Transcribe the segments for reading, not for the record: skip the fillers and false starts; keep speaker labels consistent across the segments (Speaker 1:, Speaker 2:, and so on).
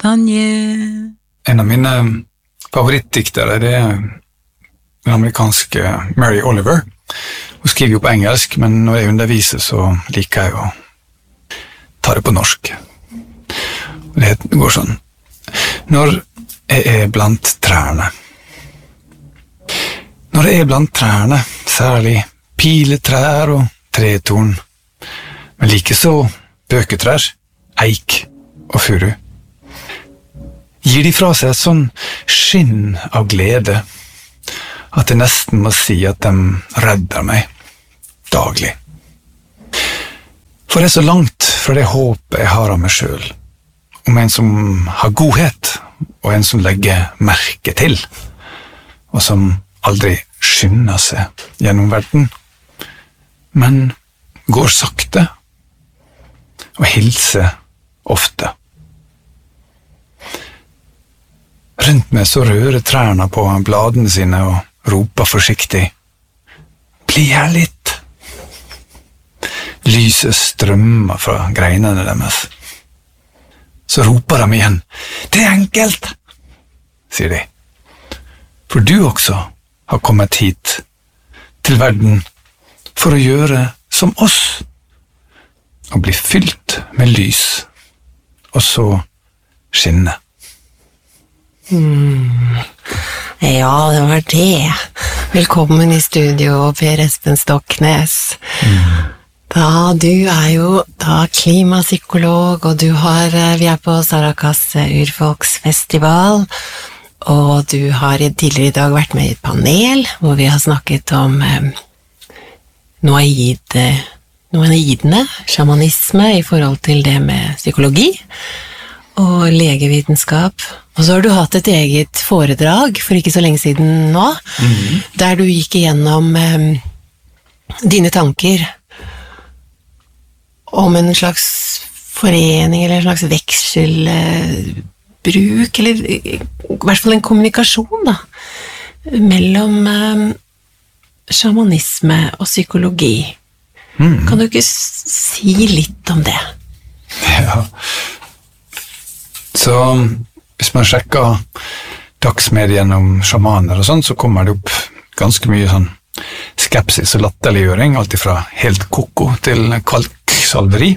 Speaker 1: Daniel.
Speaker 2: En av mine favorittdiktere, det den amerikanske Mary Oliver. Hun skriver jo på engelsk, men når jeg underviser så liker jeg å ta det på norsk. Det går sånn. Når jeg blant trærne. Når jeg blant trærne, særlig piletrær og tretorn, men like så bøketrær, eik og furu, gir de fra seg et sånn skinn av glede at jeg nesten må si at de redder meg daglig. For det så langt fra det håpet jeg har av meg selv, om en som har godhet, og en som legger merke til, og som aldri skynder seg gjennom verden, men går sakte og hilser ofte. Rundt meg så rører trærne på bladene sine og roper forsiktig, «Bli her litt!» Lyset strømmer fra greinene deres. Så roper de igjen, «Det er enkelt!» sier de. For du også har kommet hit, til verden, for å gjøre som oss, og bli fylt med lys, og så skinne.
Speaker 1: Ja, det var det. Velkommen i studio, Per Espen Stoknes. Da, du er jo da klimapsykolog, og vi er på Sarakas urfolksfestival, og du har tidligere i dag vært med i et panel, hvor vi har snakket om noaidene, shamanisme i forhold til det med psykologi, og legevitenskap. Og så har du hatt et eget foredrag for ikke så lenge siden nå, der du gikk igjennom dine tanker om en slags forening, eller en slags vekselbruk, eller i hvert fall en kommunikasjon da, mellom shamanisme og psykologi. Kan du ikke si litt om det?
Speaker 2: Ja. Så hvis man sjekker dagsmedien om shamaner og sånn, så kommer det opp ganske mye sånn skepsis og latterliggjøring, alt fra helt koko til kvalksalveri.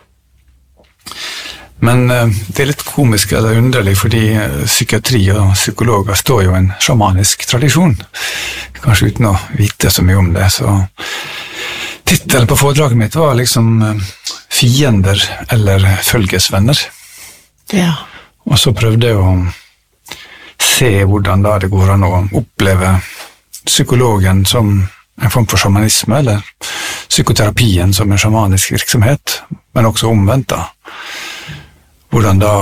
Speaker 2: Men det er litt komisk eller underlig, fordi psykiatri og psykologer står jo i en shamanisk tradisjon, kanskje uten å vite så mye om det. Så titelen på foredraget mitt var liksom fiender eller følgesvenner.
Speaker 1: Ja.
Speaker 2: Og så prøvde jeg å se hvordan da det går an å oppleve psykologen som en form for shamanisme, eller psykoterapien som en shamanisk virksomhet, men også omvendt da. Hvordan da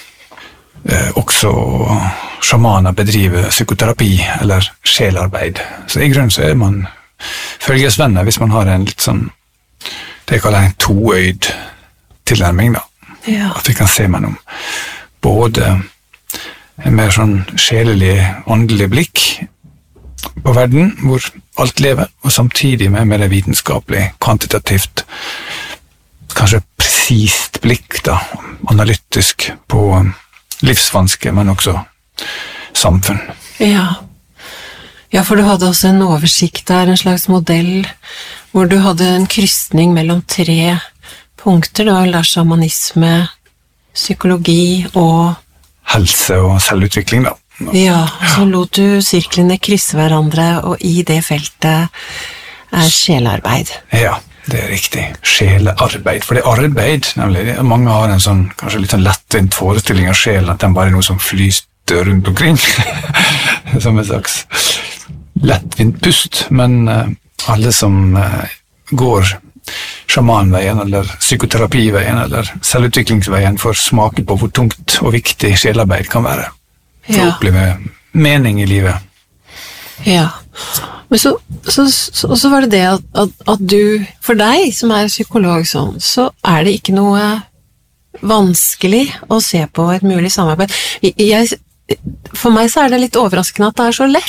Speaker 2: også shamaner bedriver psykoterapi, eller sjelarbeid. Så i grunnen så er man følgesvenner hvis man har en litt sånn, det jeg kaller en toøyd tilnærming da.
Speaker 1: Ja.
Speaker 2: At vi kan se mellom både en mer sånn sjelelig, åndelig blikk på verden, hvor alt lever, og samtidig med mer vitenskapelig, kvantitativt, kanskje presist blikk da, analytisk på livsvanske, men også samfunn.
Speaker 1: Ja. Ja, for du hadde også en oversikt der, en slags modell, hvor du hadde en krysning mellom 3 punkter, da, eller shamanisme, psykologi og
Speaker 2: helse og selvutvikling da.
Speaker 1: Ja, så lot du sirklene krysse hverandre, og i det feltet er sjelarbeid.
Speaker 2: Ja, det er riktig. Sjelearbeid. For det er arbeid, nemlig. Mange har en sånn, kanskje litt sånn lettvint forestilling av sjelen, at den bare er noe som flyster rundt omkring. Som en slags lettvint pust, men alle som går sjamanveien, eller psykoterapiveien, eller selvutviklingsveien får smake på hvor tungt og viktig sjelarbeid kan være. For å oppleve mening i livet.
Speaker 1: Ja, men så var det det at du, for deg som er psykolog sånn, så er det ikke noe vanskelig å se på et mulig samarbeid. For meg så er det litt overraskende at det er så lett.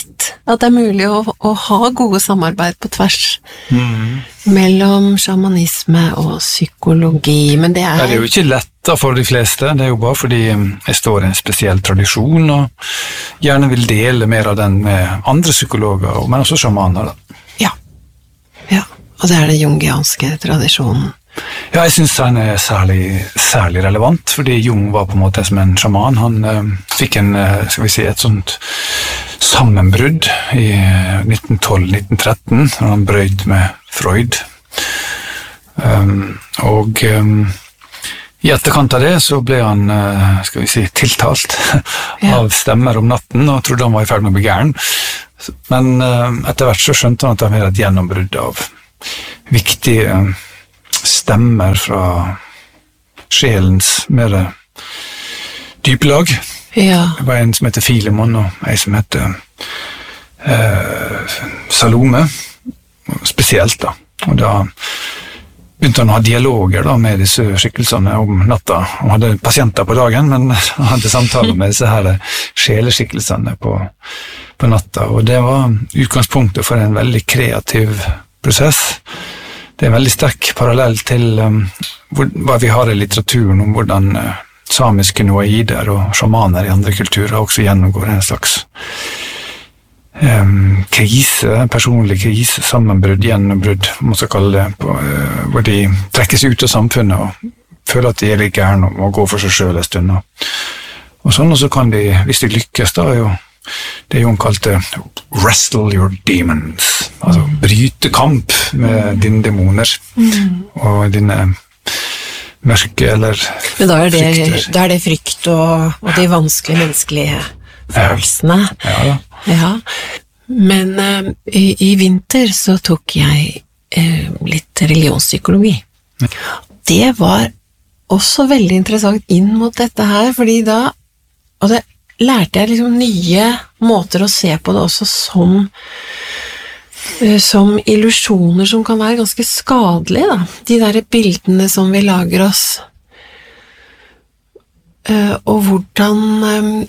Speaker 1: at det er mulig å ha gode samarbeid på tvers mellom shamanisme og psykologi, men det
Speaker 2: er jo ikke lett for de fleste, det er jo bare fordi jeg står i en spesiell tradisjon og gjerne vil dele mer av den med andre psykologer, men også shamaner.
Speaker 1: Ja, og det er den jungianske tradisjonen.
Speaker 2: Ja, jeg synes han er særlig relevant, fordi Jung var på en måte som en shaman. Han fikk et sånt sammenbrudd i 1912-1913, når han brøt med Freud. I etterkant av det så ble han, tiltalt av stemmer om natten, og trodde han var i ferd med å bli gæren. Men etter hvert så skjønte han at det var et gjennombrudd av viktige stemmer fra sjelens mer dyplag.
Speaker 1: Ja.
Speaker 2: Det var en som heter Filemon, og en som heter Salome, spesielt da. Og da begynte han å ha dialoger da, med disse skikkelsene om natta. Han hadde pasienter på dagen, men han hadde samtaler med disse her sjeleskikkelsene på natta. Og det var utgangspunktet for en veldig kreativ prosess. Det er en veldig sterk parallell til hva vi har i litteraturen om hvordan samiske noaider og shamaner i andre kulturer også gjennomgår en slags personlig krise, sammenbrudd, gjennombrudd, man skal kalle det, hvor de trekkes ut av samfunnet og føler at de er litt gærne og må gå for seg selv en stund. Og sånn, og så kan de, hvis de lykkes da, det Jung kalte wrestle your demons, altså bryte kamp med dine demoner og dine mørke eller
Speaker 1: frykter. Men da er det frykt og de vanskelige menneskelige følelsene. Ja. Men i vinter så tok jeg litt religionspsykologi. Det var også veldig interessant inn mot dette her, fordi da lærte jeg liksom nye måter å se på det også som illusjoner som kan være ganske skadelige da. De der bildene som vi lager oss. Og hvordan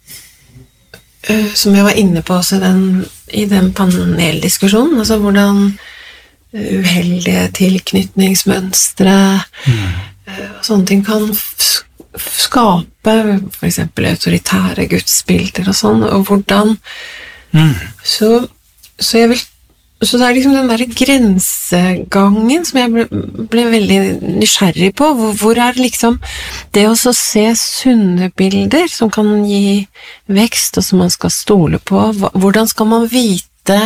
Speaker 1: som jeg var inne på også i den paneldiskusjonen, altså hvordan uheldige tilknytningsmønstre og sånne ting kan skape for eksempel autoritære gudsbilder og sånn, og hvordan så det er liksom den der grensegangen som jeg ble veldig nysgjerrig på, hvor er liksom det å så se sunne bilder som kan gi vekst og som man skal stole på, hvordan skal man vite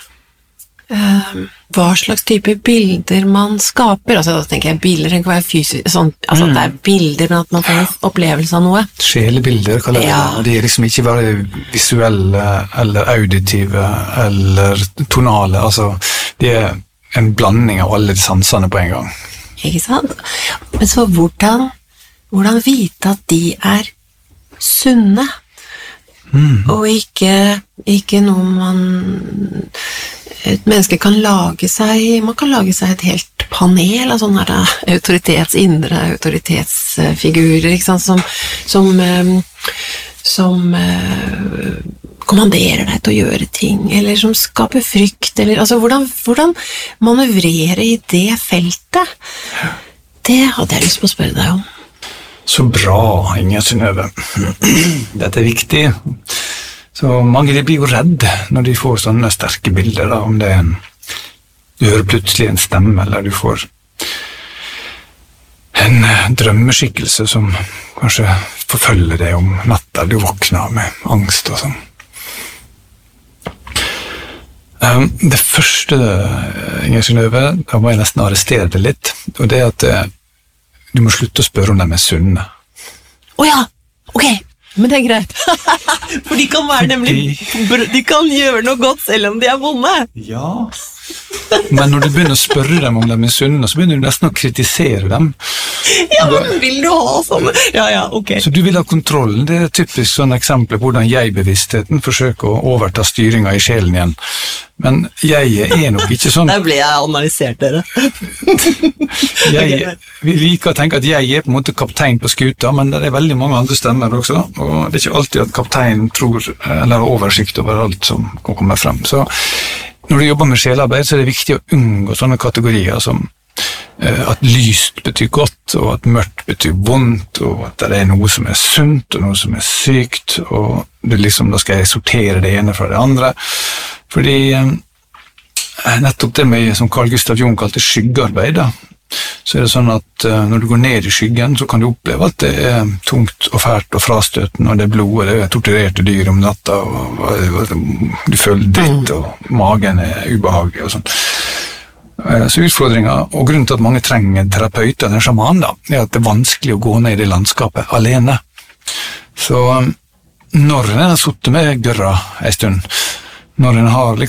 Speaker 1: hva slags type bilder man skaper, altså da tenker jeg bilder, det kan være fysisk, sånn, altså det er bilder, men at man får en opplevelse av noe.
Speaker 2: Sjelebilder, kaller jeg det. De er liksom ikke bare visuelle, eller auditive, eller tonale, altså de er en blanding av alle de sansene på en gang.
Speaker 1: Ikke sant? Men så hvordan vite at de er sunne, og ikke noe et menneske kan lage seg, man kan lage seg et helt panel av sånne indre autoritetsfigurer, ikke sant, som kommanderer deg til å gjøre ting, eller som skaper frykt, eller altså hvordan manøvrere i det feltet, det hadde jeg lyst på å spørre deg om.
Speaker 2: Så bra, Inger Synnøve. Dette er viktig. Så mange de blir jo redd når de får sånne sterke bilder, da, om det er du hører plutselig en stemme, eller du får en drømmeskikkelse som kanskje forfølger deg om natta, du våkner med angst og sånn. Det første, Inger Synnøve, da må jeg nesten arrestere det litt, og det er at du må slutte å spørre om de er sunne.
Speaker 1: Ja, ok, men det er greit. For de kan være de kan gjøre noe godt selv om de er vonde.
Speaker 2: Ja, Men når du begynner å spørre dem om de sunne, så begynner du nesten å kritisere dem.
Speaker 1: Ja, men vil du ha sånne? Ja, ok.
Speaker 2: Så du vil ha kontrollen. Det typisk sånn eksempel på hvordan jeg-bevisstheten forsøker å overta styringen i sjelen igjen. Men jeg nok ikke sånn.
Speaker 1: Der ble jeg analysert, dere.
Speaker 2: Vi liker å tenke at jeg på en måte kaptein på skuta, men det veldig mange andre stemmer også, og det ikke alltid at kapteinen tror, eller har oversikt over alt som kan komme frem. Så når du jobber med sjelarbeid, så det viktig å unngå sånne kategorier som at lyst betyr godt, og at mørkt betyr vondt, og at det noe som sunt, og noe som sykt, og det da skal jeg sortere det ene fra det andre. Fordi nettopp det med, som Carl Gustav Jung kalte skyggearbeid, da, så det sånn at når du går ned i skyggen, så kan du oppleve at det tungt og fælt og frastøtende, og det blodet, det torturerte dyr om natta, og du føler dritt, og magen ubehagelig og sånn. Så utfordringen, og grunnen til at mange trenger terapeuter, eller sjaman, da, at det vanskelig å gå ned i det landskapet alene. Så når en har suttet med gørra en stund, når en har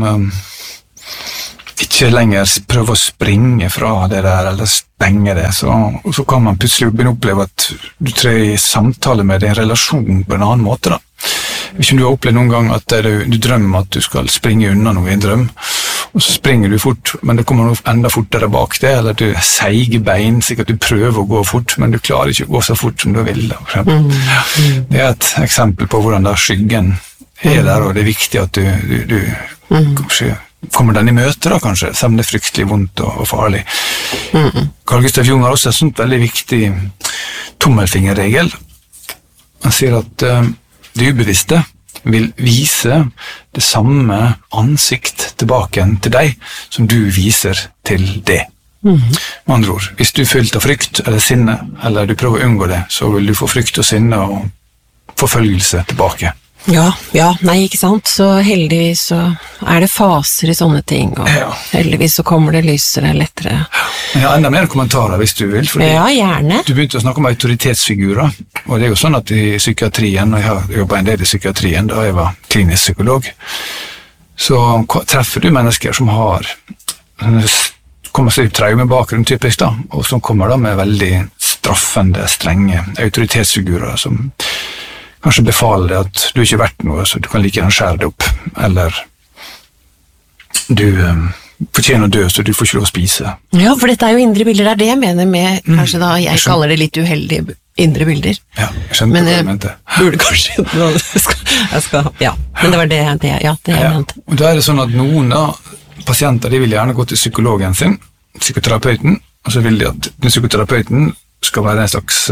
Speaker 2: ikke lenger prøve å springe fra det der, eller stenge det, så kan man plutselig begynne å oppleve at du trer i samtale med din relasjon på en annen måte, da. Hvis du har opplevd noen gang at du drømmer at du skal springe unna noe i en drøm, og så springer du fort, men det kommer noe enda fortere bak det, eller du seiger bein, sikkert du prøver å gå fort, men du klarer ikke å gå så fort som du vil, da, for eksempel. Det et eksempel på hvordan da skyggen der, og det viktig at du kommer den i møte, da, kanskje, selv om det fryktelig vondt og farlig. Carl Gustav Jung har også en sånn veldig viktig tommelfingerregel. Han sier at det ubevisste vil vise det samme ansikt tilbake til deg, som du viser til det. Med andre ord, hvis du er fylt av frykt eller sinne, eller du prøver å unngå det, så vil du få frykt og sinne og forfølgelse tilbake.
Speaker 1: Ja, nei, ikke sant? Så heldigvis så det faser i sånne ting, og heldigvis så kommer det lysere, lettere.
Speaker 2: Ja, enda mer kommentarer hvis du vil, fordi
Speaker 1: gjerne.
Speaker 2: Du begynte å snakke om autoritetsfigurer, og det jo sånn at i psykiatrien, og jeg har jobbet en del i psykiatrien da jeg var klinisk psykolog, så treffer du mennesker som kommer seg ut traume bakgrunn typisk da, og som kommer da med veldig straffende, strenge autoritetsfigurer som kanskje befaler deg at du ikke er verdt noe, så du kan like gjerne skjære det opp, eller du fortjener å dø, så du får ikke lov å spise. Ja,
Speaker 1: for dette jo indre bilder, det det jeg mener med, kanskje da, jeg kaller det litt uheldige indre bilder.
Speaker 2: Ja, jeg skjønner hva du mente.
Speaker 1: Burde kanskje, men det var det jeg mente.
Speaker 2: Og da det sånn at noen da, pasienter, de vil gjerne gå til psykologen sin, psykoterapeuten, og så vil de at den psykoterapeuten skal være en slags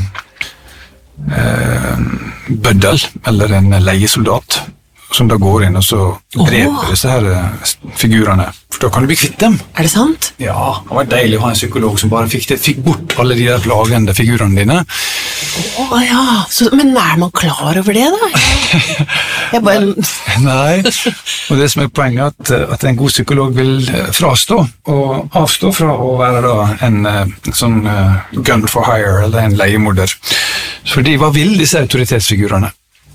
Speaker 2: bøddel, eller en leiesoldat, som da går inn og så dreper disse her figurene, for da kan du bli kvitt dem.
Speaker 1: Det sant?
Speaker 2: Ja, det var deilig å ha en psykolog som bare fikk bort alle de der plagende figurene dine.
Speaker 1: Men man klar over det da?
Speaker 2: Nei, og det som poenget at en god psykolog vil frastå og avstå fra å være da en sånn gun for hire, eller en leiemorder. Fordi hva vil disse autoritetsfigurene?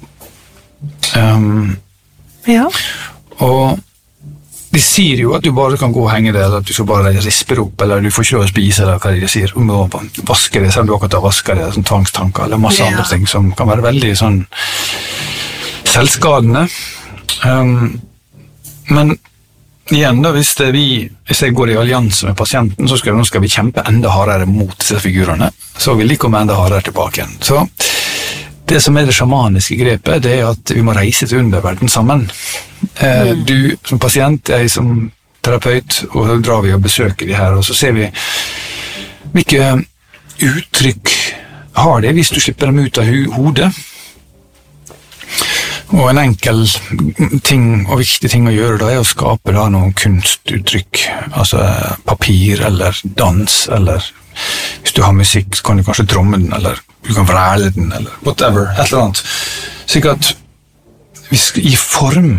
Speaker 2: Og de sier jo at du bare kan gå og henge det, eller at du skal bare rispe det opp, eller du får ikke lov å spise, eller hva de sier, om du vasker det, selv om du akkurat har vasket det, sånn tvangstanker, eller masse andre ting som kan være veldig sånn selvskadende. Men igjen da, hvis jeg går i allianse med pasienten, så skal vi kjempe enda hardere mot disse figurene, så vil de komme enda hardere tilbake igjen. Så det som det sjamaniske grepet, det at vi må reise til underverden sammen. Du som pasient, jeg som terapeut, og så drar vi og besøker de her, og så ser vi hvilke uttrykk har det hvis du slipper dem ut av hodet. Og en enkel ting og viktig ting å gjøre da å skape da noen kunstuttrykk, altså papir eller dans, eller hvis du har musikk så kan du kanskje tromme den, eller du kan vræle den, eller whatever, et eller annet. Slik at vi skal gi form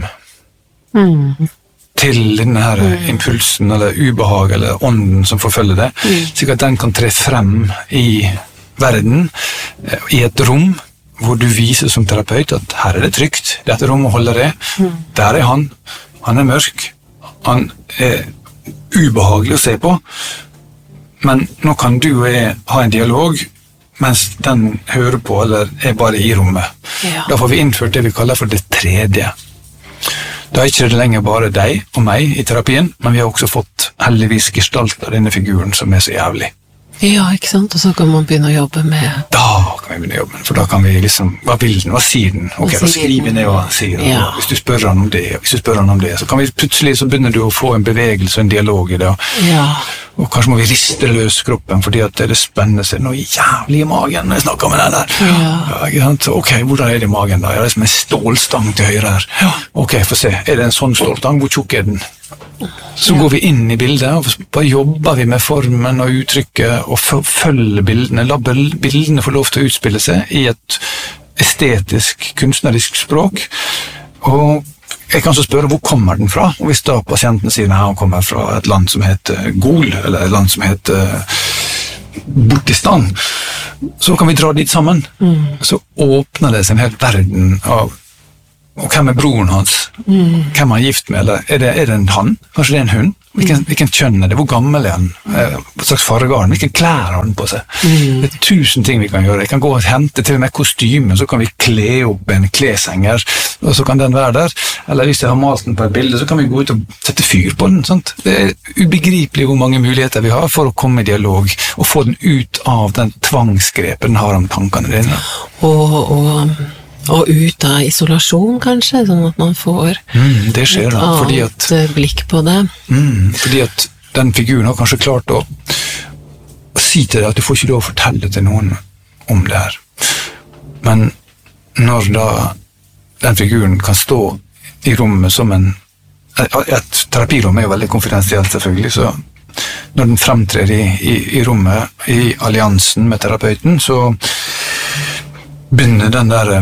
Speaker 2: til denne her impulsen, eller ubehag, eller ånden som forfølger det, slik at den kan tre frem i verden, i et rom, hvor du viser som terapeut at her det trygt, dette rommet holder det, der han er mørk, han ubehagelig å se på, men nå kan du og jeg ha en dialog, mens den hører på, eller bare i rommet.
Speaker 1: Ja.
Speaker 2: Da får vi innført det vi kaller for det tredje. Da er ikke det lenger bare deg og meg i terapien, men vi har også fått heldigvis gestalt av denne figuren som er så jævlig.
Speaker 1: Ja, ikke sant? Og så kan man begynne å jobbe med...
Speaker 2: Da kan vi begynne å jobbe med, for da kan vi liksom, hva vil den, hva sier den? Ok, da skriver vi ned hva den sier.
Speaker 1: Ja.
Speaker 2: Hvis du spør han om det, så kan vi plutselig så begynner du å få en bevegelse og en dialog i det.
Speaker 1: Ja.
Speaker 2: Og kanskje må vi riste løs kroppen, fordi at det spenner seg noe jævlig i magen når jeg snakker med den der.
Speaker 1: Ja.
Speaker 2: Ikke sant? Ok, hvordan er det i magen da? Ja, det er som en stålstang til høyre her. Ja. Ok, få se. Er det en sånn stålstang? Hvor tjukk er den? Så går vi inn i bildet, og bare jobber vi med formen og uttrykket, og følger bildene, la bildene få lov til å utspille seg i et estetisk, kunstnerisk språk. Og jeg kan så spørre, hvor kommer den fra? Og hvis da pasienten sier, nei, han kommer fra et land som heter Gol, eller et land som heter Burkistan, så kan vi dra dit sammen. Så åpner det seg en hel verden av, og hvem er broren hans? Hvem er han gift med? Eller er det en han? Kanskje det er en hund? Hvilken kjønn er det? Hvor gammel er han? Hva slags farge har han? Hvilken klær har han på seg? Det er 1000 ting vi kan gjøre. Jeg kan gå og hente til og med kostyme, så kan vi kle opp en kleshenger, og så kan den være der. Eller hvis jeg har malt den på et bilde, så kan vi gå ut og sette fyr på den. Sant? Det er ubegripelig hvor mange muligheter vi har for å komme i dialog, og få den ut av den tvangsgrepet den har om tankene dine.
Speaker 1: Og ut av isolasjon, kanskje, sånn at man får
Speaker 2: det skjer,
Speaker 1: et annet blikk på det.
Speaker 2: Fordi at den figuren har kanskje klart å si til deg at du får ikke lov å fortelle til noen om det her. Men når da den figuren kan stå i rommet som et terapirom er jo veldig konfidensielt selvfølgelig, så når den fremtrer i rommet, i alliansen med terapeuten, så begynner den der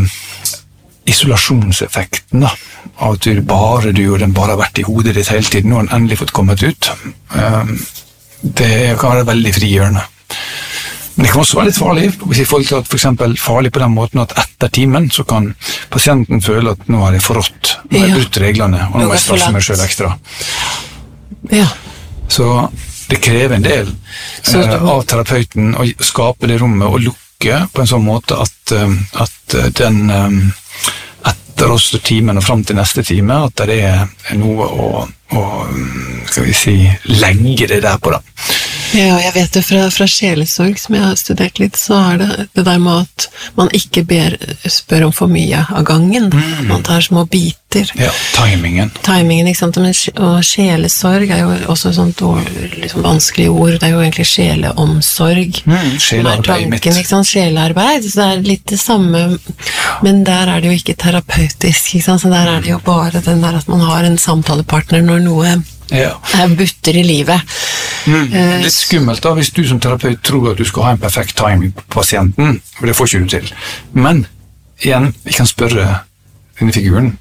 Speaker 2: isolasjonseffekten da, av at bare du og den bare har vært i hodet ditt hele tiden, nå har den endelig fått kommet ut. Det kan være veldig frigjørende. Men det kan også være litt farlig, hvis jeg får for eksempel farlig på den måten at etter timen så kan pasienten føle at nå har jeg forrådt, nå har jeg brutt reglene, og nå må jeg straffe meg selv ekstra.
Speaker 1: Ja. Så
Speaker 2: det krever en del av terapeuten å skape det rommet og lukke på en sånn måte at den etter oss timen og frem til neste time, at det er noe å skal vi si, legge det der på da.
Speaker 1: Ja, jeg vet det fra sjelesorg, som jeg har studert litt, så er det der med at man ikke spør om for mye av gangen. Man tar små biter.
Speaker 2: Ja, timingen,
Speaker 1: ikke sant? Og sjelesorg er jo også et sånt liksom vanskelig ord. Det er jo egentlig sjeleomsorg.
Speaker 2: Sjelearbeid mitt.
Speaker 1: Ikke sant? Sjelearbeid, så det er litt det samme, men der er det jo ikke terapeutisk, ikke sant? Så der er det jo bare den der at man har en samtalepartner når noe butter i livet.
Speaker 2: Litt skummelt da, hvis du som terapeut tror at du skal ha en perfekt timing på pasienten, for det får ikke du til. Men, igjen, vi kan spørre denne figuren.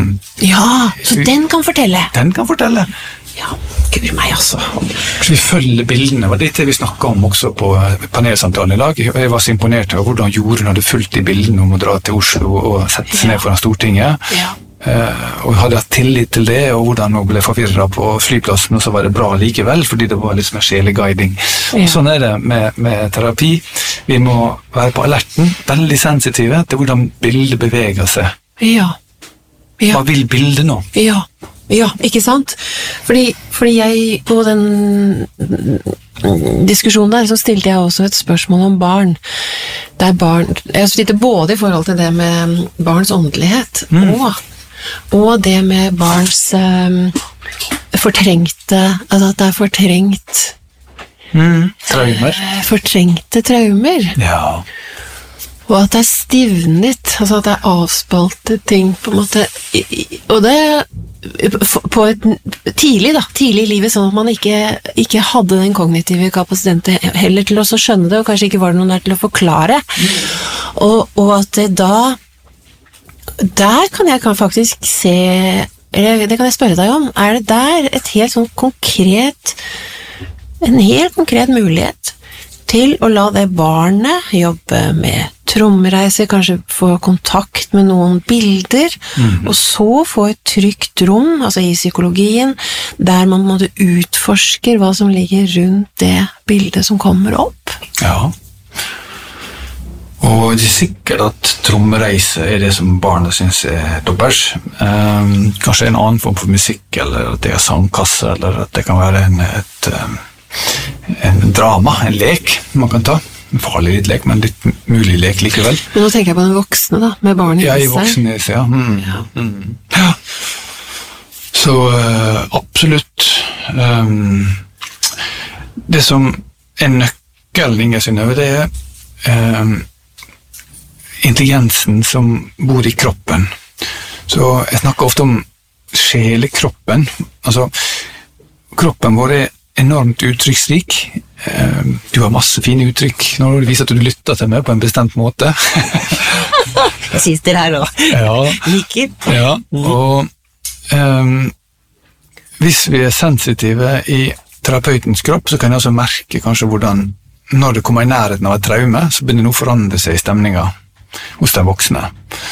Speaker 1: Så den kan fortelle.
Speaker 2: Den kan fortelle.
Speaker 1: Ja, gud meg altså.
Speaker 2: Så vi følger bildene, det er det vi snakket om også på panelsamtalen i dag. Jeg var så imponert over hvordan Jorunn hadde fulgt de bildene om å dra til Oslo og sette seg ned foran Stortinget. Og hadde hatt tillit til det, og hvordan hun ble forvirret på flyplassen, og så var det bra likevel, fordi det var liksom en sjeleguiding. Sånn er det med terapi. Vi må være på alerten, veldig sensitive til hvordan bildet beveger seg. Hva vil bildet nå?
Speaker 1: Ja, ikke sant? Fordi jeg, på den diskusjonen der, så stilte jeg også et spørsmål om barn. Jeg stilte både i forhold til det med barns åndelighet, og det med barns fortrengte, altså at det er fortrengte traumer.
Speaker 2: Ja.
Speaker 1: Og at det er stivnet, altså at det er avspalte ting på en måte, og det på et tidlig i livet, sånn at man ikke hadde den kognitive kapasiteten heller til å skjønne det, og kanskje ikke var det noen der til å forklare, og at det da der kan jeg faktisk se, eller det kan jeg spørre deg om, er det der et helt sånn en helt konkret mulighet til å la det barnet jobbe med trommereise, kanskje få kontakt med noen bilder, og så få et trygt rom, altså i psykologien, der man måtte utforske hva som ligger rundt det bildet som kommer opp.
Speaker 2: Ja. Og det er sikkert at trommereise er det som barna synes er toppers. Kanskje en annen form for musikk, eller at det er sangkasse, eller at det kan være en drama, en lek man kan ta. En farlig litt lek, men litt mulig lek likevel.
Speaker 1: Men nå tenker jeg på den voksne da, med barn i seg.
Speaker 2: Ja, i voksne, ja. Ja. Så absolutt. Det som er nøkkelen, Inge Synnøve, det er intelligensen som bor i kroppen. Så jeg snakker ofte om sjelekroppen. Altså, kroppen vår er enormt uttrykksrik. Du har masse fine uttrykk når du viser at du lytter til meg på en bestemt måte.
Speaker 1: Jeg synes det her også.
Speaker 2: Ja.
Speaker 1: Liker.
Speaker 2: Ja, og hvis vi er sensitive i terapeutens kropp, så kan jeg også merke kanskje hvordan, når det kommer i nærheten av et traume, så begynner det å forandre seg i stemninga hos de voksne.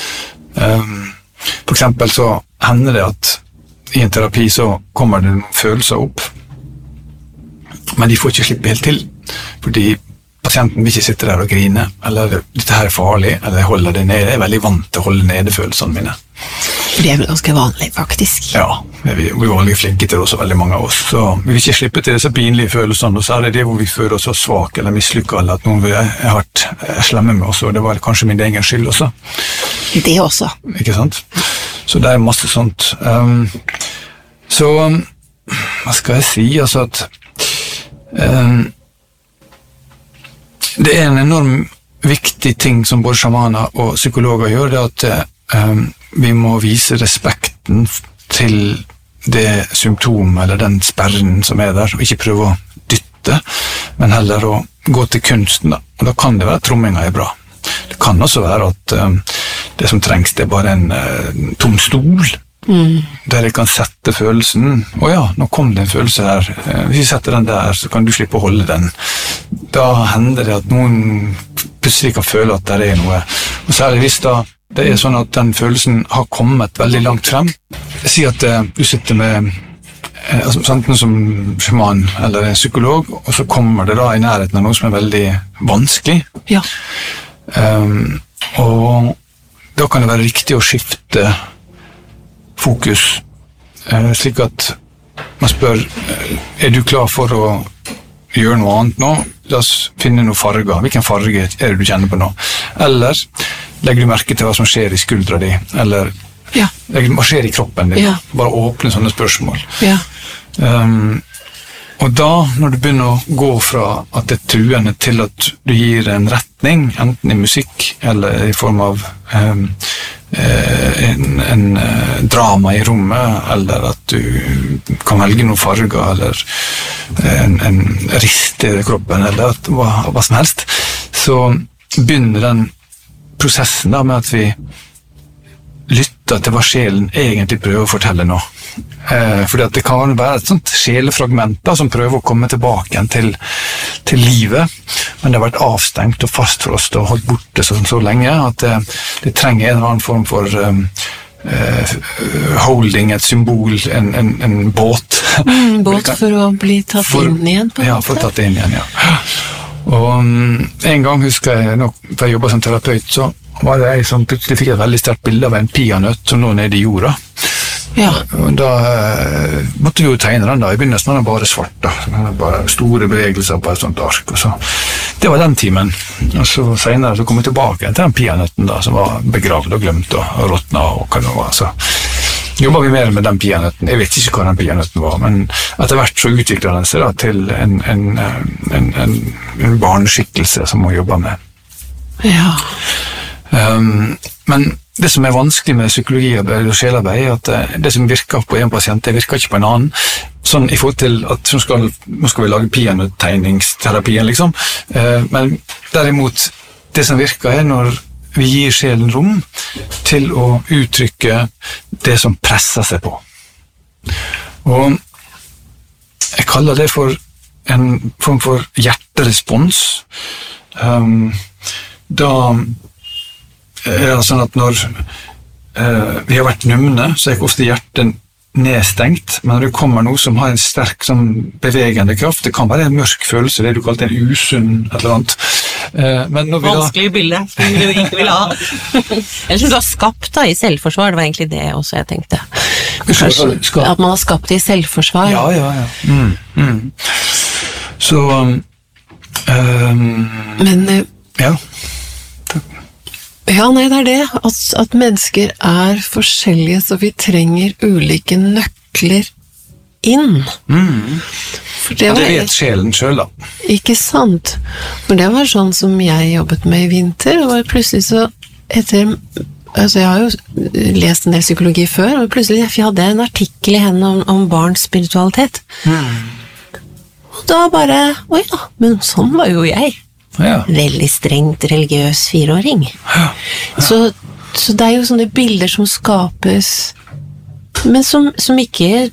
Speaker 2: For eksempel så hender det at i en terapi så kommer det noen følelser opp, men de får ikke slippe helt til, fordi pasienten vil ikke sitte der og grine, eller dette her er farlig, eller jeg holder det nede. Jeg er veldig vant til å holde nede følelsene mine.
Speaker 1: Det er vel ganske vanlig, faktisk.
Speaker 2: Ja, vi er veldig flinke til det også, veldig mange av oss. Så vi vil ikke slippe til disse pinlige følelsene, og så er det det hvor vi føler oss så svake eller mislykket, eller at noen har vært slemme med oss, og det var kanskje min egen skyld også.
Speaker 1: Det også.
Speaker 2: Ikke sant? Så det er masse sånt. Så, hva skal jeg si? Altså at det er en enorm viktig ting som både sjamaner og psykologer gjør, det at vi må vise respekten til det symptomet eller den sperren som er der, og ikke prøve å dytte, men heller å gå til kunsten. Og da kan det være at tromminga er bra. Det kan også være at det som trengs det er bare en tom stol, der jeg kan sette følelsen. Ja, nå kom det en følelse her. Hvis jeg setter den der, så kan du slippe å holde den. Da hender det at noen plutselig kan føle at det er noe. Og særlig hvis da det er sånn at den følelsen har kommet veldig langt frem. Si at du sitter med enten som sjaman eller en psykolog, og så kommer det da i nærheten av noe som er veldig vanskelig.
Speaker 1: Ja.
Speaker 2: Og da kan det være riktig å skifte fokus, slik at man spør, er du klar for å gjøre noe annet nå? La oss finne noen farger. Hvilken farge er det du kjenner på nå? Eller legger du merke til hva som skjer i skuldra di? Eller hva skjer i kroppen din? Bare åpne sånne spørsmål. Og da, når du begynner å gå fra at det er truende til at du gir en retning, enten i musikk eller i form av en drama i rommet, eller at du kan velge noen farger, eller en rist i kroppen, eller hva som helst, så begynner den prosessen da med at vi lytter til hva sjelen egentlig prøver å fortelle nå. Fordi at det kan være et sånt sjelefragment da, som prøver å komme tilbake igjen til livet, men det har vært avstengt og fastfrost og holdt borte så lenge at det trenger en eller annen form for holding, et symbol, en båt.
Speaker 1: Båt for å bli tatt inn igjen på en måte.
Speaker 2: Ja, for å tatt inn igjen, ja. Og en gang husker jeg, da jeg jobbet som terapeut, så var det jeg som plutselig fikk et veldig sterkt bilde av en peanøtt som lå nede i jorda.
Speaker 1: Ja.
Speaker 2: Og da måtte vi jo tegne den da. I begynnelsen var den bare svart da. Bare store bevegelser på et sånt ark. Og så. Det var den timen. Og så senere så kom vi tilbake til den peanøtten da, som var begravd og glemt og råtnet og hva det var. Så jobbet vi mer med den peanøtten. Jeg vet ikke hva den peanøtten var, men etter hvert så utviklet den seg da, til en barneskikkelse som må jobbe med.
Speaker 1: Ja.
Speaker 2: Men det som er vanskelig med psykologiarbeid og sjelarbeid er at det som virker på en pasient, det virker ikke på en annen. Sånn i forhold til at nå skal vi lage peanøttegningsterapien, liksom. Men derimot, det som virker er når vi gir sjelen rom til å uttrykke det som presser seg på. Og jeg kaller det for en form for hjerterespons. Da er det sånn at når vi har vært numne, så er ikke ofte hjertet nedstengt, men når det kommer noe som har en sterk sånn, bevegende kraft, det kan være en mørk følelse, det du kalte en usunn eller annet. Men når vi
Speaker 1: vanskelig bilde som du ikke vil ha. Eller som du har skapt da, i selvforsvar, det var egentlig det også jeg tenkte. Kanskje, at man har skapt det i selvforsvar.
Speaker 2: Ja. Så
Speaker 1: men
Speaker 2: ja.
Speaker 1: Ja, nei, det er det, at mennesker er forskjellige, så vi trenger ulike nøkler inn. For det
Speaker 2: vet sjelen selv, da.
Speaker 1: Ikke sant? For det var sånn som jeg jobbet med i vinter, og plutselig så altså jeg har jo lest en del psykologi før, og plutselig jeg hadde en artikkel i henne om barns spiritualitet. Og da bare, ja, men sånn var jo jeg.
Speaker 2: Ja.
Speaker 1: Veldig strengt religiøs 4-åring.
Speaker 2: Ja.
Speaker 1: Så det er jo sånne bilder som skapes, men som ikke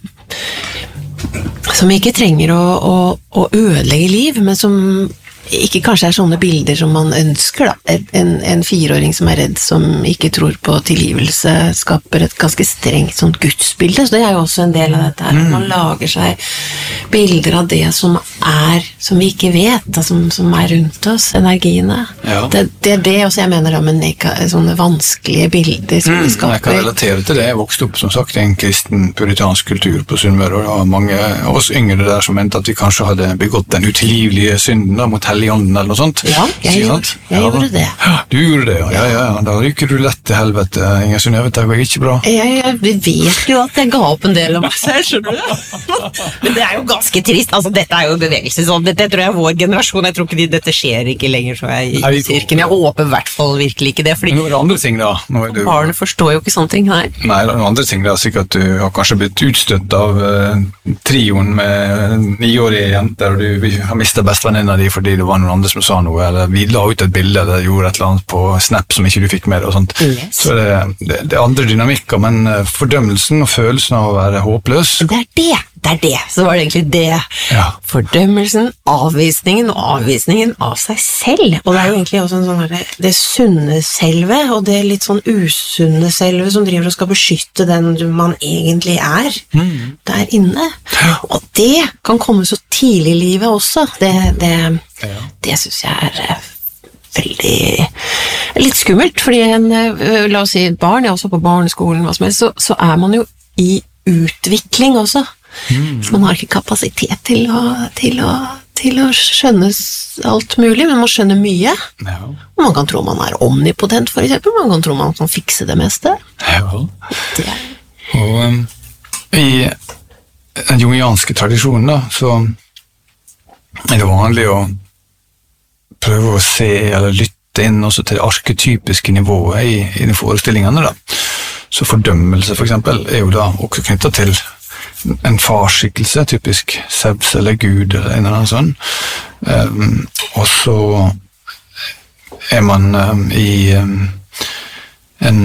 Speaker 1: trenger å ødelegge liv, men som ikke kanskje er sånne bilder som man ønsker da. En 4-åring som er redd, som ikke tror på tilgivelse, skaper et ganske strengt sånt gudsbilde, så det er jo også en del av dette her. Man lager seg bilder av det som vi ikke vet, da, som er rundt oss, energiene.
Speaker 2: Ja.
Speaker 1: Det er det også jeg mener da, med sånne vanskelige bilder som vi skaper.
Speaker 2: Jeg kan relatere til det. Jeg vokste opp som sagt i en kristen puritansk kultur på Sunnmøre, og det var mange av oss yngre der som mente at vi kanskje hadde begått den utilgivelige synden da, mot Helligånden eller noe sånt.
Speaker 1: Ja, jeg gjorde det.
Speaker 2: Ja, du gjorde det, ja. Da ryker du lett til helvete. Ingen Synnøve, det går ikke bra.
Speaker 1: Jeg vet jo at jeg ga opp en del av meg selv, skjønner du? Men det er jo ganske trist. Altså, dette er jo bevegelse sånn. Dette tror jeg er vår generasjon. Jeg tror ikke dette skjer ikke lenger, så jeg i kirken. Jeg håper i hvert fall virkelig ikke det. Fordi
Speaker 2: nå er det andre ting da.
Speaker 1: Barnet forstår jo ikke sånne ting, nei.
Speaker 2: Nei, det er noen andre ting. Det er sikkert at du har kanskje blitt utstøtt av trioen med 9-årige jenter, og du har mistet bestevenninna di fordi det var noen andre som sa noe, eller vi la ut et bilde eller gjorde et eller annet på Snap som ikke du fikk med og sånt. Yes. Så det er andre dynamikker, men fordømmelsen og følelsen av å være håpløs.
Speaker 1: Det er det. Så var det egentlig det. Ja. Fordømmelsen, avvisningen og avvisningen av seg selv. Og det er jo egentlig også en sånn det sunne selve, og det litt sånn usunne selve som driver og skal beskytte den man egentlig er der inne. Og det kan komme så tidlig i livet også. Det synes jeg er veldig litt skummelt, fordi la oss si et barn, jeg er også på barneskolen, hva som helst, så er man jo i utvikling også. Så man har ikke kapasitet til å skjønne alt mulig, men man skjønner mye. Ja. Man kan tro man er omnipotent, for eksempel. Man kan tro man kan fikse det meste.
Speaker 2: Ja. Og i den jungianske tradisjonen da, så er det vanlig å prøve å se eller lytte inn også til det arketypiske nivået i de forestillingene da. Så fordømmelse for eksempel er jo da også knyttet til en farskikkelse, typisk Zeus eller Gud eller en eller annen sånn. Og så er man i en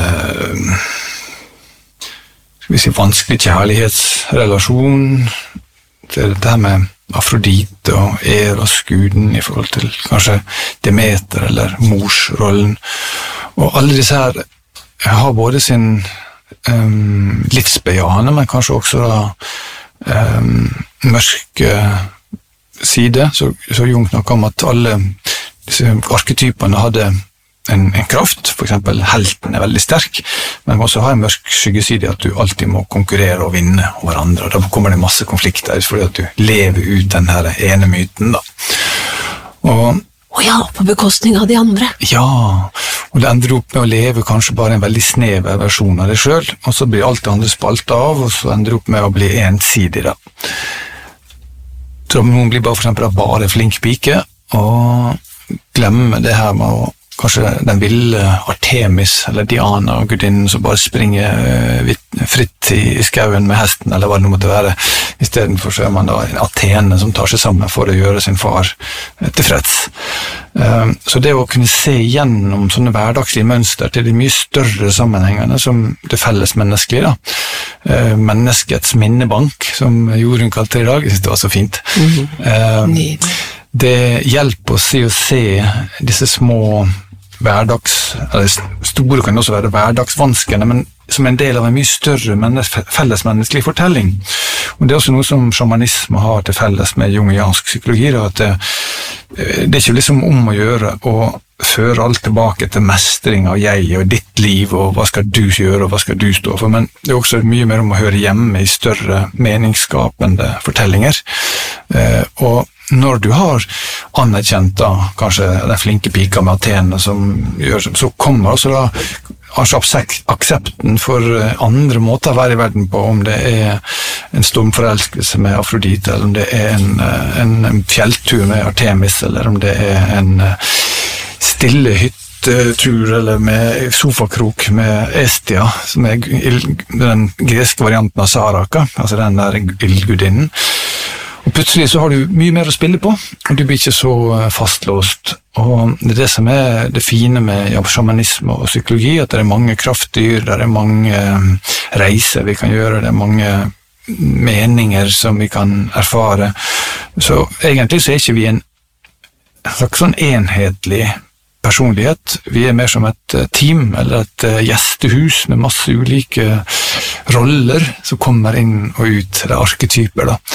Speaker 2: skal vi si vanskelig kjærlighetsrelasjon til det her med Afrodite og Eros-guden i forhold til kanskje Demeter eller morsrollen. Og alle disse her har både sin livsbejahende, men kanskje også mørke side. Så Jung snakket om at alle disse arketypene hadde en kraft, for eksempel helten er veldig sterk, men man også har en mørk skyggeside at du alltid må konkurrere og vinne hverandre, og da kommer det masse konflikter fordi at du lever ut den her ene myten da.
Speaker 1: Ja, på bekostning av de andre.
Speaker 2: Ja, og det ender opp med å leve kanskje bare en veldig snever versjon av deg selv, og så blir alt det andre spalt av, og så ender det opp med å bli ensidig da. Så noen blir bare for eksempel bare flink pike, og glemmer det her med å kanskje den ville Artemis eller Diana, gudinnen som bare springer fritt i skauen med hesten, eller hva det måtte være. I stedet for så er man da en Athene som tar seg sammen for å gjøre sin far tilfreds. Så det å kunne se gjennom sånne hverdagslige mønster til de mye større sammenhengene som det felles menneskelige, da. Menneskets minnebank, som Jorunn kalte det i dag, jeg synes det var så fint. Det hjelper oss i å se disse små eller store kan også være hverdagsvanskene, men som en del av en mye større fellesmenneskelig fortelling. Og det er også noe som shamanisme har til felles med jungiansk psykologi, at det er ikke liksom om å gjøre å føre alt tilbake til mestring av jeg og ditt liv, og hva skal du gjøre, og hva skal du stå for, men det er også mye mer om å høre hjemme i større meningsskapende fortellinger. Og når du har anerkjent da, kanskje den flinke pika med Athene som gjør, så kommer også da aksepten for andre måter å være i verden på, om det er en stormforelskelse med Afrodite, eller om det er en fjelltur med Artemis, eller om det er en stille hyttetur, eller med sofakrok med Estia, som er den greske varianten av Saraka, altså den der ildgudinnen. Og plutselig så har du mye mer å spille på, og du blir ikke så fastlåst. Og det er det som er det fine med shamanisme og psykologi, at det er mange kraftdyr, det er mange reiser vi kan gjøre, det er mange meninger som vi kan erfare. Så egentlig så er ikke vi en slags sånn enhetlig personlighet. Vi er mer som et team, eller et gjestehus med masse ulike roller som kommer inn og ut, det er arketyper da.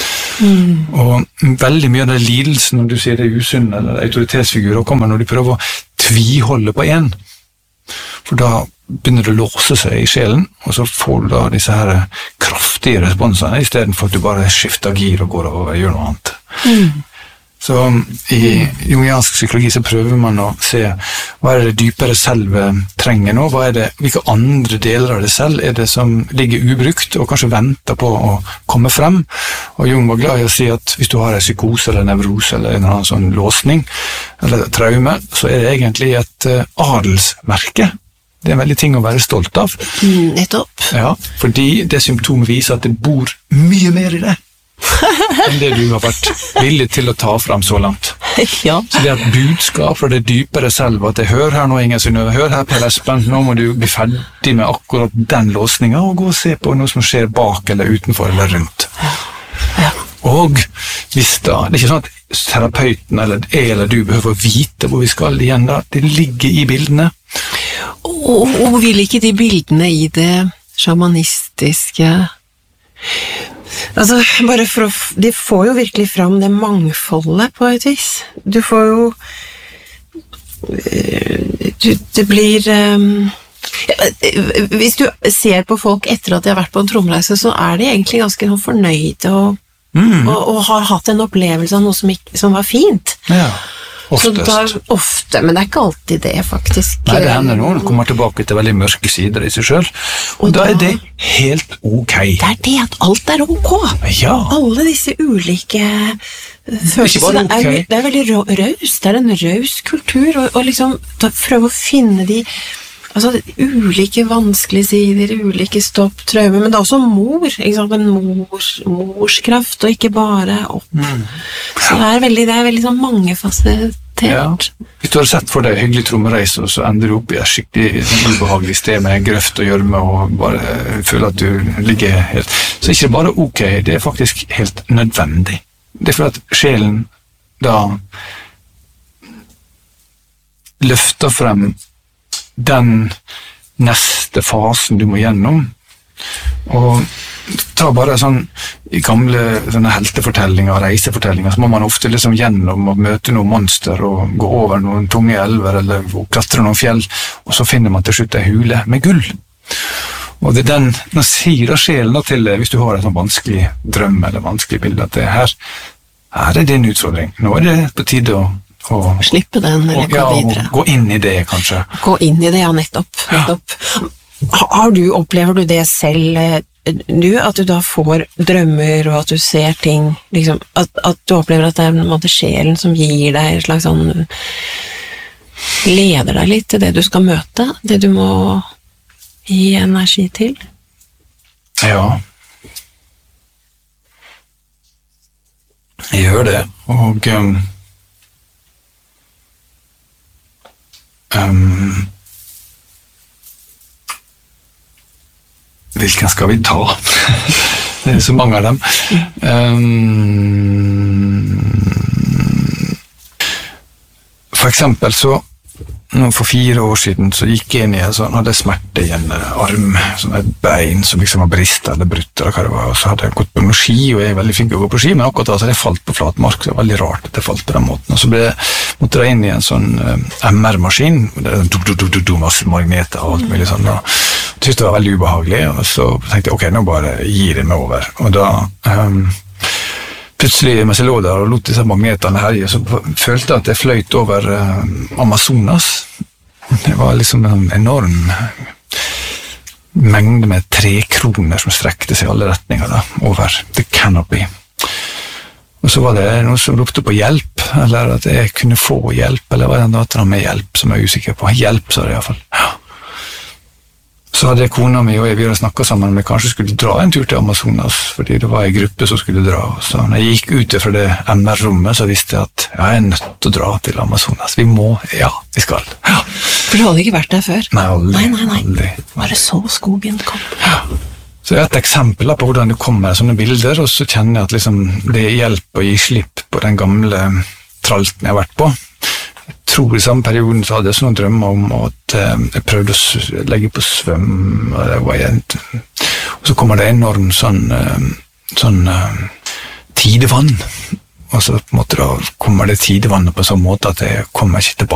Speaker 2: Og veldig mye av det lidelsen, når du sier det er usunn eller autoritetsfigurer, kommer når de prøver å tviholde på en. For da begynner det å låse seg i sjelen, og så får du da disse her kraftige responsene, i stedet for at du bare skifter gir og går over og gjør noe annet. Så i jungiansk psykologi så prøver man å se hva er det dypere selv trenger nå, hvilke andre deler av det selv er det som ligger ubrukt og kanskje venter på å komme frem. Og Jung var glad i å si at hvis du har en psykose eller nevrose eller en annen sånn låsning eller traume, så er det egentlig et adelsmerke. Det er en veldig ting å være stolt av.
Speaker 1: Nettopp.
Speaker 2: Ja, fordi det symptomet viser at det bor mye mer i det enn det du har vært villig til å ta frem så langt.
Speaker 1: Ja.
Speaker 2: Så det er et budskap fra det dypere selv, at jeg hører her nå, Inger Synnøve, hør her Per Espen, nå må du bli ferdig med akkurat den låsningen, og gå og se på noe som skjer bak eller utenfor eller rundt.
Speaker 1: Ja.
Speaker 2: Og hvis da, det er ikke sånn at terapeuten eller jeg eller du behøver å vite hvor vi skal igjen da, det ligger i bildene.
Speaker 1: Og vil ikke de bildene i det shamanistiske, altså bare de får jo virkelig fram det mangfoldet på et vis. Du får jo det blir hvis du ser på folk etter at de har vært på en tromreise, så er de egentlig ganske fornøyde og har hatt en opplevelse av noe som var fint.
Speaker 2: Ja. Oftest.
Speaker 1: Ofte, men det er ikke alltid det, faktisk.
Speaker 2: Nei, det hender noen kommer tilbake til veldig mørke sider i seg selv, og da er det helt ok.
Speaker 1: Det er det at alt er ok.
Speaker 2: Ja.
Speaker 1: Alle disse ulike følelser, det er veldig raust, det er en raust kultur, og liksom prøve å finne de ulike vanskelige sider, ulike stopp, traumer, men det er også ikke sant? En morskraft, og ikke bare opp. Så det er veldig sånn mangefasettert.
Speaker 2: Ja. Hvis du har sett for deg hyggelig trommereis, og så ender du opp i et skikkelig ubehagelig sted med grøft og gjørme, og bare føler at du ligger helt... Så er det ikke bare ok, det er faktisk helt nødvendig. Det er for at sjelen da løfter frem den neste fasen du må gjennom, og ta bare sånn i gamle sånne heltefortellinger og reisefortellinger, så må man ofte liksom gjennom å møte noen monster og gå over noen tunge elver eller klatre noen fjell, og så finner man til slutt en hule med gull. Og det er nå sier da sjelen til deg, hvis du har en sånn vanskelig drøm eller vanskelig bilde, at det her er din utfordring, nå er det på tide å
Speaker 1: slippe den, eller gå videre.
Speaker 2: Gå inn i det, kanskje. Gå
Speaker 1: inn i det, ja, nettopp. Opplever du det selv, at du da får drømmer, og at du ser ting, liksom, at du opplever at det er en måte sjelen som gir deg en slags sånn, leder deg litt til det du skal møte, det du må gi energi til?
Speaker 2: Ja. Jeg gjør det, og hvilken skal vi ta? Det er så mange av dem. For eksempel så for 4 år siden så gikk jeg inn i en sånn, hadde smerte i en arm, sånn et bein som liksom var bristet eller brutt eller hva det var, og så hadde jeg gått på noen ski, og jeg er veldig flink å gå på ski, men akkurat da så hadde jeg falt på flat mark, så det var veldig rart at jeg falt på den måten, og så måtte jeg inn i en sånn MR-maskin, masse magneter og alt mulig sånn, og jeg syntes det var veldig ubehagelig, og så tenkte jeg, ok, nå bare gir jeg meg over, og da plutselig, mens jeg lå der og lot disse magnetene herje, så følte jeg at jeg fløyt over Amazonas. Det var liksom en enorm mengde med trekroner som strekte seg i alle retninger da, over the canopy. Og så var det noen som ropte på hjelp, eller at jeg kunne få hjelp, eller var det noe med hjelp som jeg er usikker på. Hjelp, sa det i hvert fall. Ja. Så hadde kona mi og jeg ville snakket sammen om jeg kanskje skulle dra en tur til Amazonas, fordi det var en gruppe som skulle dra. Så når jeg gikk ut fra det MR-rommet, så visste jeg at jeg er nødt til å dra til Amazonas. Vi skal. Ja.
Speaker 1: For du hadde ikke vært der før?
Speaker 2: Nei, aldri.
Speaker 1: Bare så skogen kom.
Speaker 2: Ja. Så jeg har et eksempel på hvordan det kommer sånne bilder, og så kjenner jeg at liksom, det hjelper å gi slipp på den gamle tralten jeg har vært på. Jeg tror i samme perioden så hadde jeg sånne drømmer om at jeg prøvde å legge på svøm, og så kommer det enormt sånn tidevann, og så på en måte da kommer det tidevannet på sånn måte at jeg kommer ikke tilbake